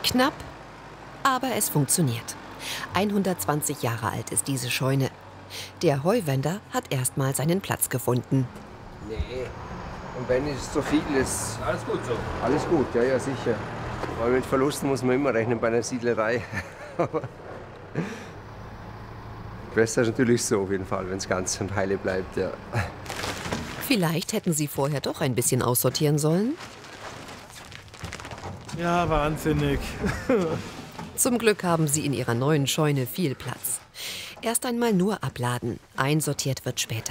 Knapp, aber es funktioniert. 120 Jahre alt ist diese Scheune. Der Heuwender hat erstmal seinen Platz gefunden. Nee, und wenn es zu viel ist... Alles gut so? Alles gut, ja, ja, sicher. Aber mit Verlusten muss man immer rechnen bei einer Siedlerei. Besser ist natürlich so auf jeden Fall, wenn es ganz und heile bleibt, ja. Vielleicht hätten Sie vorher doch ein bisschen aussortieren sollen? Ja, wahnsinnig. Zum Glück haben Sie in Ihrer neuen Scheune viel Platz. Erst einmal nur abladen. Einsortiert wird später.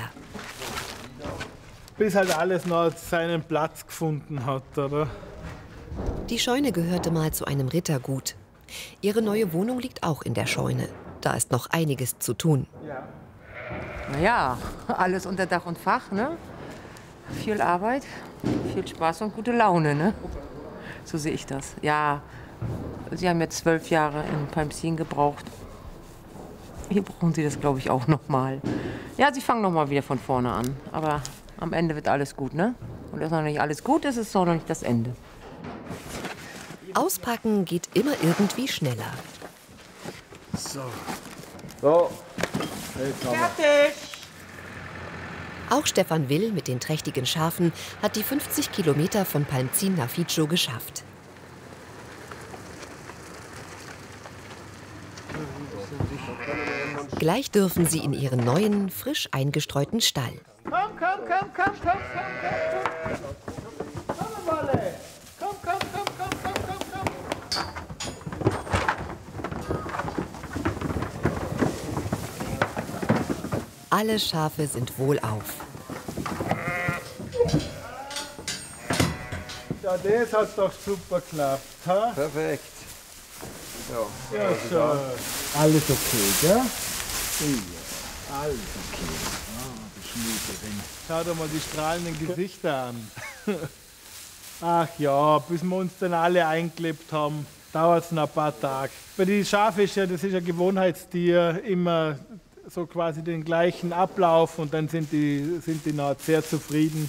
Bis halt alles noch seinen Platz gefunden hat, oder? Die Scheune gehörte mal zu einem Rittergut. Ihre neue Wohnung liegt auch in der Scheune. Da ist noch einiges zu tun. Ja. Naja, alles unter Dach und Fach, ne? Viel Arbeit, viel Spaß und gute Laune, ne? So sehe ich das. Ja, Sie haben jetzt 12 Jahre in Palmsien gebraucht. Hier brauchen Sie das, glaube ich, auch noch mal. Ja, Sie fangen noch mal wieder von vorne an. Aber am Ende wird alles gut, ne? Und das ist noch nicht alles gut, ist noch nicht das Ende. Auspacken geht immer irgendwie schneller. So. So. Fertig! Auch Stefan Will mit den trächtigen Schafen hat die 50 Kilometer von Palmsien nach Fidscho geschafft. Gleich dürfen sie in ihren neuen, frisch eingestreuten Stall. Komm, komm, komm, komm, komm, komm, komm. Komm, Wolle. Komm, komm, komm, komm, komm, komm, komm. Alle Schafe sind wohlauf. Ja, das hat doch super geklappt. Ha? Perfekt. Ja, Ja, so. Alles okay, gell? Ja, alles okay. Ah, die Schmiederin. Schau dir mal die strahlenden Gesichter an. Ach ja, bis wir uns dann alle eingelebt haben, dauert es noch ein paar Tage. Bei den Schafen ist ja, das ist ein Gewohnheitstier, immer so quasi den gleichen Ablauf und dann sind die noch sehr zufrieden.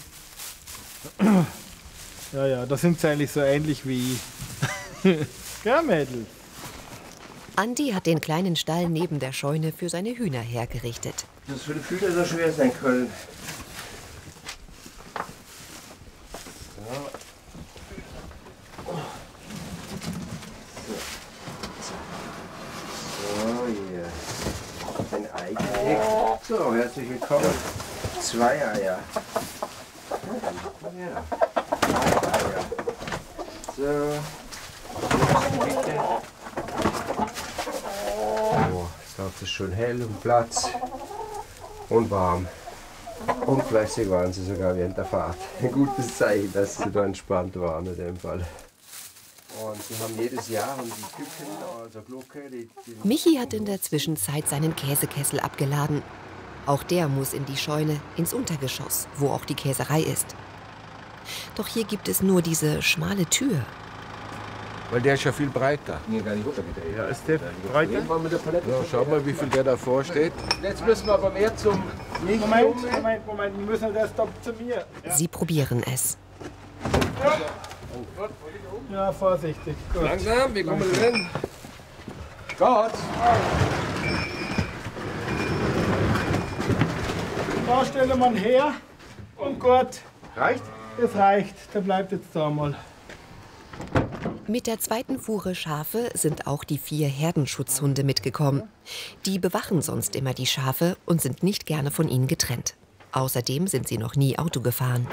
Ja, ja, da sind sie eigentlich so ähnlich wie ich. Gell, Mädels? Andi hat den kleinen Stall neben der Scheune für seine Hühner hergerichtet. Das für den Hühner so schwer sein können. So, hier. Ein Ei gelegt. So, herzlich willkommen. 2 Eier. Ja. 2 Eier. So. Bitte. Oh, das ist schön hell und Platz und warm. Und fleißig waren sie sogar während der Fahrt. Ein gutes Zeichen, dass sie da entspannt waren in dem Fall. Und sie haben jedes Jahr die Küken, also Glucke, die Michi hat in der Zwischenzeit seinen Käsekessel abgeladen. Auch der muss in die Scheune, ins Untergeschoss, wo auch die Käserei ist. Doch hier gibt es nur diese schmale Tür. Weil der ist ja viel breiter. Nee, gar nicht runtergedreht. Ja, ist der breiter? Ja, schau mal, wie viel der davor steht. Jetzt müssen wir aber mehr zum Moment, wir müssen das doch zu mir. Sie probieren es. Ja, vorsichtig. Gut. Langsam, wir kommen drin. Gott! Da stellen wir ihn her und gut. Reicht? Das reicht, der bleibt jetzt da mal. Mit der zweiten Fuhre Schafe sind auch die 4 Herdenschutzhunde mitgekommen. Die bewachen sonst immer die Schafe und sind nicht gerne von ihnen getrennt. Außerdem sind sie noch nie Auto gefahren.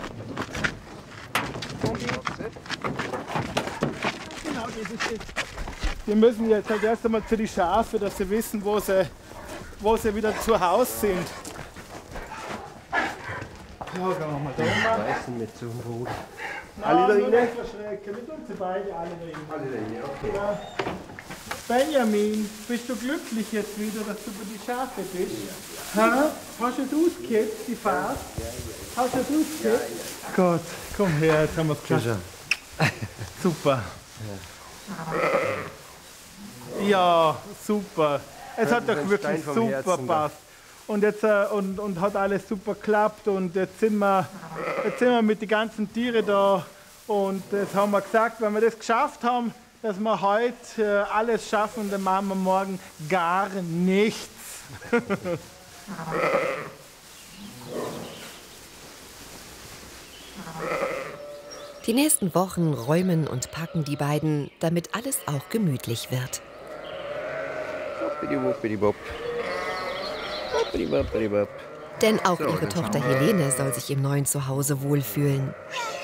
Genau, das ist jetzt. Wir müssen jetzt halt erst einmal zu den Schafe, dass sie wissen, wo sie wieder zu Hause sind. Ja, gehen wir mal da mal. Weißen mit so einem Brot. Alle da rein? Nicht verschrecken, wir tun sie beide alle da rein. Alle da, okay. Ja. Benjamin, bist du glücklich jetzt wieder, dass du bei die Schafe bist? Ha? Hast du es ausgekippt, die Fahrt? Hast du es ausgekippt? Gott, komm her, jetzt haben wir es geschafft. Super. Ja, super. Es hat doch wirklich super gepasst. Und jetzt und hat alles super geklappt und jetzt sind wir mit den ganzen Tieren da und jetzt haben wir gesagt, wenn wir das geschafft haben, dass wir heute alles schaffen, dann machen wir morgen gar nichts. Die nächsten Wochen räumen und packen die beiden, damit alles auch gemütlich wird. Denn auch ihre Tochter Helene soll sich im neuen Zuhause wohlfühlen.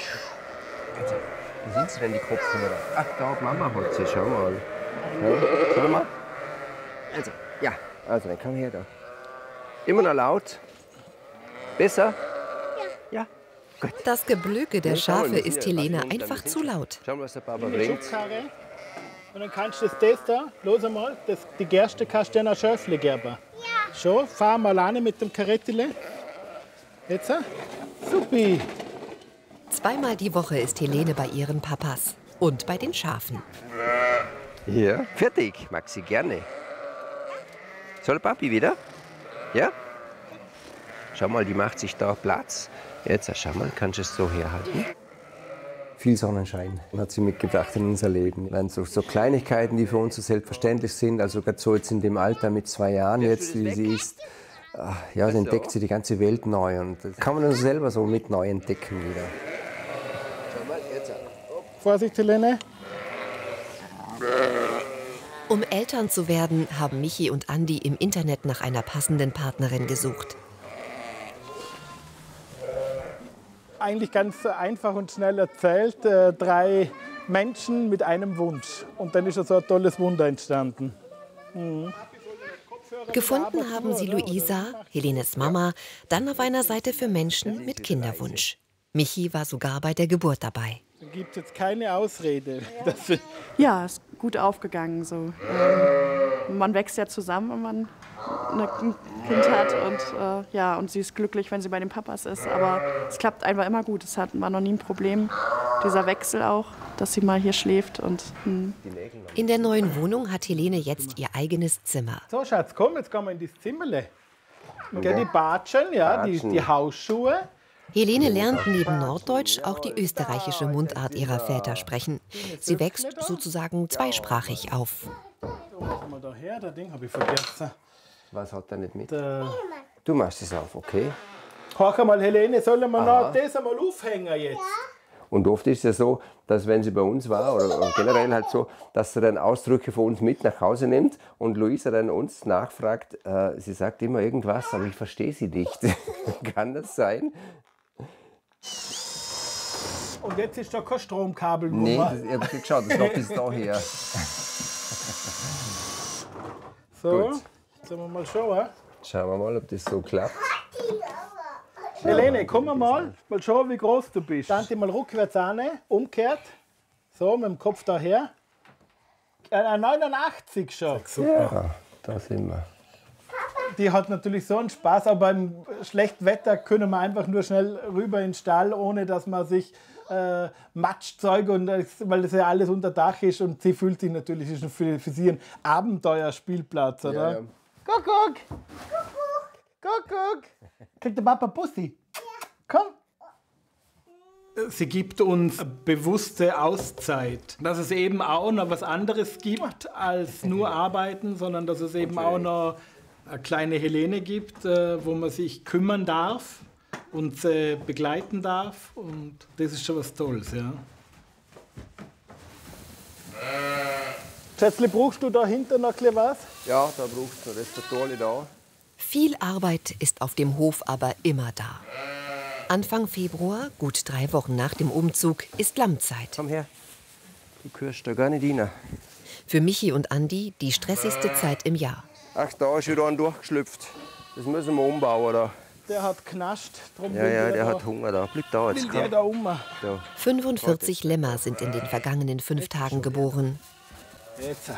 Wo sind sie denn, die Kopfhörer? Ach, da hat Mama hat sie, schau mal. Ja, schau mal. Also, ja, also, dann komm her da. Immer noch laut. Besser? Ja. Gut. Das Geblöke der Schafe ist Helene einfach zu laut. Schau mal, was der Papa bringt. Und dann kannst du das da, los einmal, die Gerste kannst du dann ein Schöfle geben. Ja. Schon, fahr mal alleine mit dem Karettile. Jetzt, supi. Zweimal die Woche ist Helene bei ihren Papas und bei den Schafen. Ja, fertig, mag sie gerne. Soll Papi wieder? Ja? Schau mal, die macht sich da Platz. Jetzt, schau mal, kannst du es so herhalten? Viel Sonnenschein hat sie mitgebracht in unser Leben. So Kleinigkeiten, die für uns so selbstverständlich sind, also gerade so jetzt in dem Alter mit 2 Jahren jetzt, wie sie ist, ja, dann entdeckt sie die ganze Welt neu und das kann man dann selber so mit neu entdecken wieder. Schau mal, jetzt. Vorsicht, Helene. Um Eltern zu werden, haben Michi und Andi im Internet nach einer passenden Partnerin gesucht. Eigentlich ganz einfach und schnell erzählt, 3 Menschen mit einem Wunsch. Und dann ist so ein tolles Wunder entstanden. Gefunden haben sie Luisa, Helenes Mama, dann auf einer Seite für Menschen mit Kinderwunsch. Michi war sogar bei der Geburt dabei. Da gibt es jetzt keine Ausrede. Ja, ist gut aufgegangen. So. Man wächst ja zusammen, wenn man ein Kind hat. Und, ja, und sie ist glücklich, wenn sie bei den Papas ist. Aber es klappt einfach immer gut. Es war noch nie ein Problem. Dieser Wechsel auch, dass sie mal hier schläft. Und, In der neuen Wohnung hat Helene jetzt ihr eigenes Zimmer. So, Schatz, komm, jetzt gehen wir in das Zimmerle. Die Batschen, ja, die Hausschuhe. Helene lernt neben Norddeutsch auch die österreichische Mundart ihrer Väter sprechen. Sie wächst sozusagen zweisprachig auf. Mal da her, das Ding habe ich vergessen. Was hat er nicht mit? Du machst es auf, okay? Hör mal, Helene, sollen wir noch das einmal aufhängen jetzt? Und oft ist es ja so, dass wenn sie bei uns war, oder generell halt so, dass sie dann Ausdrücke von uns mit nach Hause nimmt und Luisa dann uns nachfragt, sie sagt immer irgendwas, aber ich verstehe sie nicht. Kann das sein? Und jetzt ist da kein Stromkabel. Nee, ich habe geschaut, das ist noch bis daher. So, Gut. sollen wir mal schauen. Schauen wir mal, ob das so klappt. Helene, komm mal schauen, wie groß du bist. Stand mal rückwärts an, umgekehrt. So, mit dem Kopf daher. 89 schon. Super. Ja, da sind wir. Die hat natürlich so einen Spaß, aber beim schlechten Wetter können wir einfach nur schnell rüber in den Stall, ohne dass man sich Matschzeug, weil das ja alles unter Dach ist und sie fühlt sich natürlich, ist für sie ein Abenteuerspielplatz, oder? Ja. Kuckuck! Kuckuck! Kriegt der Papa Bussi? Komm! Sie gibt uns eine bewusste Auszeit, dass es eben auch noch was anderes gibt als nur arbeiten, sondern dass es eben auch noch eine kleine Helene gibt, wo man sich kümmern darf und begleiten darf. Und das ist schon was Tolles, ja. Schätzle, brauchst du da hinten noch was? Ja, da brauchst du das Tolle da. Viel Arbeit ist auf dem Hof aber immer da. Anfang Februar, gut 3 Wochen nach dem Umzug, ist Lammzeit. Komm her, du gehörst da gar nicht rein. Für Michi und Andi die stressigste Zeit im Jahr. Ach, da ist wieder ein durchgeschlüpft. Das müssen wir umbauen. Da. Der hat knascht. Drum Ja, der hat Hunger da. Bleib da jetzt. Will der da um? Da. 45 Lämmer sind in den vergangenen 5 Tagen geboren. Jetzt.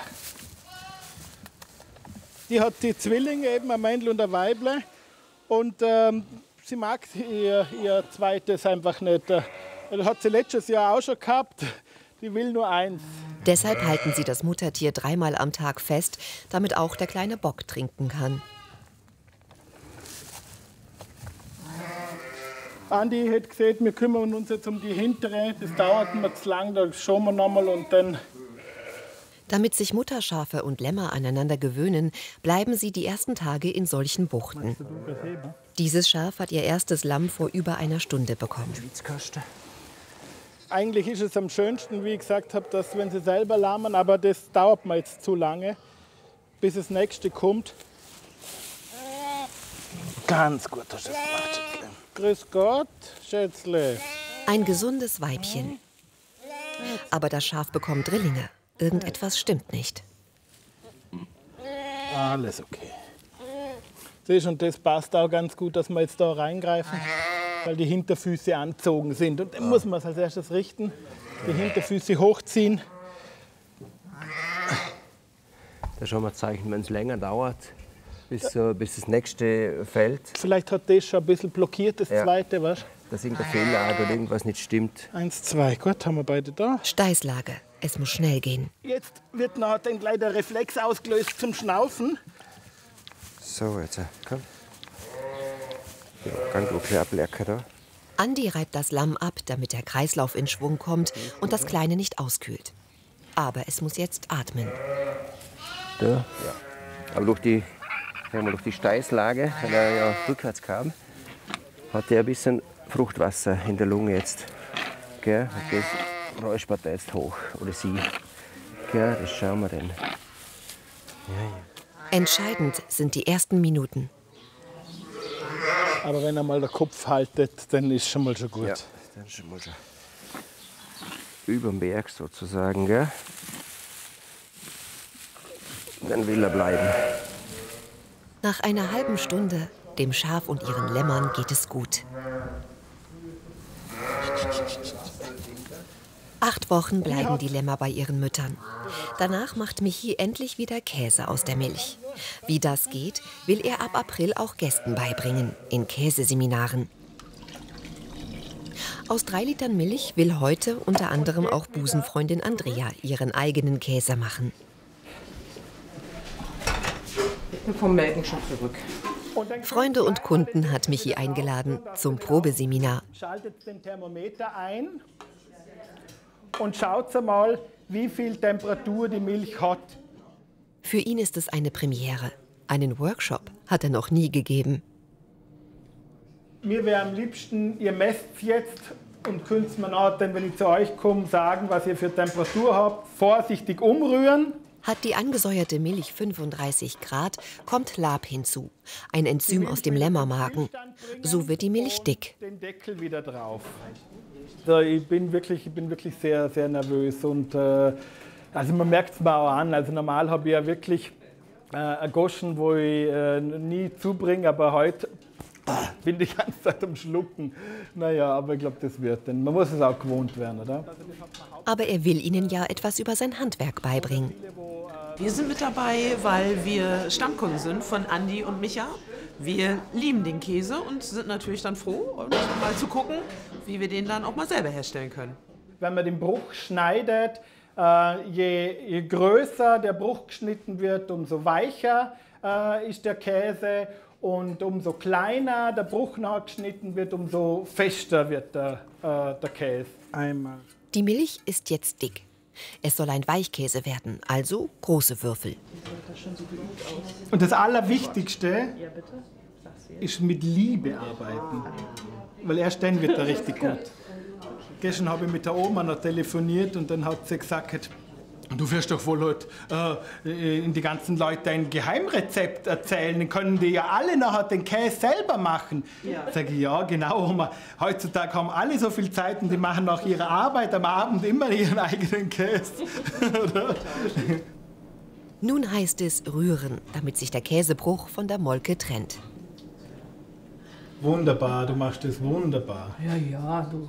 Die hat die Zwillinge, eben ein Männl und ein Weible. Und sie mag ihr zweites einfach nicht. Das hat sie letztes Jahr auch schon gehabt. Die will nur eins. Deshalb halten sie das Muttertier 3-mal am Tag fest, damit auch der kleine Bock trinken kann. Andi hat gesagt, wir kümmern uns jetzt um die hintere. Das dauert mir zu lang, da schauen wir nochmal und dann Damit sich Mutterschafe und Lämmer aneinander gewöhnen, bleiben sie die ersten Tage in solchen Buchten. Dieses Schaf hat ihr erstes Lamm vor über einer Stunde bekommen. Eigentlich ist es am schönsten, wie ich gesagt habe, dass wenn sie selber lahmen, aber das dauert mir jetzt zu lange, bis das nächste kommt. Ganz gut hast du das gemacht, Schätzle. Grüß Gott, Schätzle. Ein gesundes Weibchen. Aber das Schaf bekommt Drillinge. Irgendetwas stimmt nicht. Alles okay. Siehst, und das passt auch ganz gut, dass wir jetzt da reingreifen, weil die Hinterfüße angezogen sind. Und dann muss man es als erstes richten, die Hinterfüße hochziehen. Das ist schon mal ein Zeichen, wenn es länger dauert, bis das nächste fällt. Vielleicht hat das schon ein bisschen blockiert, das zweite, weißt du? Dass irgendein Fehler oder irgendwas nicht stimmt. 1, 2, gut, haben wir beide da. Steißlage. Es muss schnell gehen. Jetzt wird noch dann gleich der Reflex ausgelöst zum Schnaufen. So, jetzt komm. Ja, ganz gut ablecken da. Andi reibt das Lamm ab, damit der Kreislauf in Schwung kommt und das Kleine nicht auskühlt. Aber es muss jetzt atmen. Da. Ja. Aber durch die Steißlage, weil er ja rückwärts kam, hat er ein bisschen Fruchtwasser in der Lunge jetzt. Gell? Und das räuspert er jetzt hoch. Oder sie. Gell? Das schauen wir dann. Entscheidend sind die ersten Minuten. Aber wenn er mal den Kopf haltet, dann ist schon mal gut. Ja, dann schon mal schon überm Berg sozusagen. Gell? Dann will er bleiben. Nach einer halben Stunde, dem Schaf und ihren Lämmern, geht es gut. 8 Wochen bleiben die Lämmer bei ihren Müttern. Danach macht Michi endlich wieder Käse aus der Milch. Wie das geht, will er ab April auch Gästen beibringen, in Käseseminaren. Aus 3 Litern Milch will heute unter anderem auch Busenfreundin Andrea ihren eigenen Käse machen. Ich bin vom Melken schon zurück. Freunde und Kunden hat Michi eingeladen zum Probeseminar. Schaltet den Thermometer ein und schaut mal, wie viel Temperatur die Milch hat. Für ihn ist es eine Premiere. Einen Workshop hat er noch nie gegeben. Mir wäre am liebsten, ihr messt jetzt und könnt es mir dann, wenn ich zu euch komme, sagen, was ihr für Temperatur habt. Vorsichtig umrühren. Hat die angesäuerte Milch 35 Grad, kommt Lab hinzu, ein Enzym aus dem Lämmermagen. So wird die Milch dick. Den Deckel wieder drauf. Also ich bin wirklich sehr, sehr nervös. Und, also man merkt es mir auch an. Also normal habe ich ja wirklich eine Goschen, wo ich nie zubringe, aber heute bin die ganze Zeit am Schlucken. Naja, aber ich glaube, das wird. Denn man muss es auch gewohnt werden, oder? Aber er will ihnen ja etwas über sein Handwerk beibringen. Wir sind mit dabei, weil wir Stammkunden sind von Andi und Micha. Wir lieben den Käse und sind natürlich dann froh, mal zu gucken, wie wir den dann auch mal selber herstellen können. Wenn man den Bruch schneidet, je größer der Bruch geschnitten wird, umso weicher ist der Käse. Und umso kleiner der Bruch nachgeschnitten wird, umso fester wird der Käse. Einmal. Die Milch ist jetzt dick. Es soll ein Weichkäse werden, also große Würfel. Und das Allerwichtigste ist mit Liebe arbeiten. Weil erst dann wird er richtig gut. Gestern habe ich mit der Oma noch telefoniert und dann hat sie gesagt, du wirst doch wohl heute die ganzen Leute ein Geheimrezept erzählen. Dann können die ja alle nachher den Käse selber machen. Ja. Sag ich, ja genau, Oma. Heutzutage haben alle so viel Zeit und die machen nach ihrer Arbeit am Abend immer ihren eigenen Käse. Nun heißt es rühren, damit sich der Käsebruch von der Molke trennt. Wunderbar, du machst das wunderbar. Ja, du.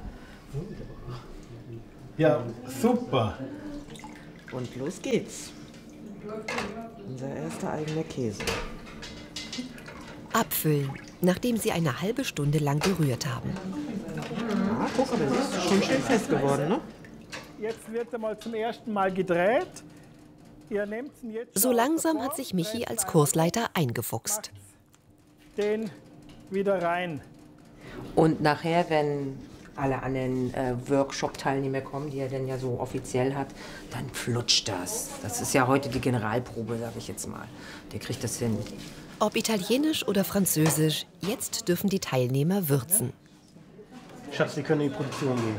Ja, super. Und los geht's. Unser erster eigener Käse. Abfüllen, nachdem sie eine halbe Stunde lang gerührt haben. Ja, guck, aber das ist schon schön fest geworden, ne? Jetzt wird er mal zum ersten Mal gedreht. Ihr nehmt's jetzt so langsam hat sich Michi als Kursleiter eingefuchst. Den wieder rein. Und nachher, wenn alle anderen Workshop-Teilnehmer kommen, die er dann ja so offiziell hat, dann flutscht das. Das ist ja heute die Generalprobe, sage ich jetzt mal. Der kriegt das hin. Ob italienisch oder französisch, jetzt dürfen die Teilnehmer würzen. Schatz, Sie können in die Produktion gehen.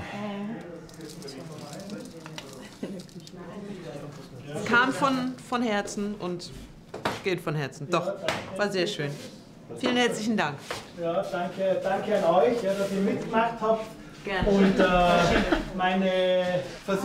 Kam von Herzen und geht von Herzen. Doch, war sehr schön. Vielen herzlichen Dank. Ja, danke an euch, ja, dass ihr mitgemacht habt. Gerne. Und meine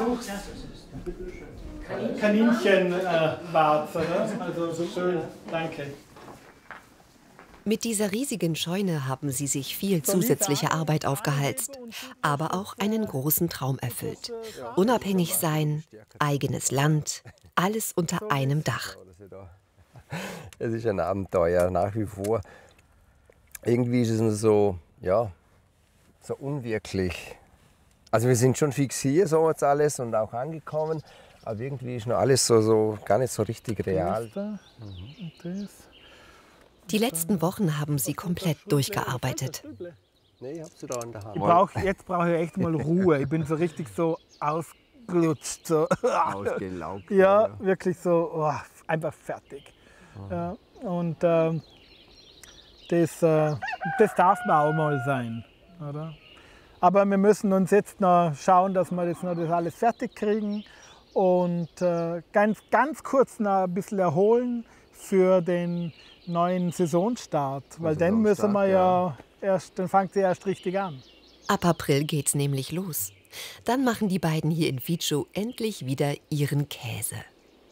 Kaninchen wart, also so schön, danke. Mit dieser riesigen Scheune haben sie sich viel zusätzliche Arbeit aufgehalst, aber auch einen großen Traum erfüllt. Unabhängig sein, eigenes Land, alles unter einem Dach. Es ist ein Abenteuer nach wie vor. Irgendwie ist es so, ja, so unwirklich. Also wir sind schon fix hier so jetzt alles und auch angekommen, aber irgendwie ist noch alles so gar nicht so richtig real. Die letzten Wochen haben sie komplett durchgearbeitet. Nee, ich hab sie da in der Hand. Jetzt brauche ich echt mal Ruhe. Ich bin so richtig so ausgelutscht. So. Ausgelaugt. Ja, wirklich so einfach fertig. Ja, und das darf man auch mal sein. Oder? Aber wir müssen uns jetzt noch schauen, dass wir das alles fertig kriegen und ganz kurz noch ein bisschen erholen für den neuen Saisonstart, weil dann müssen wir dann fängt sie erst richtig an. Ab April geht's nämlich los. Dann machen die beiden hier in Fidschu endlich wieder ihren Käse.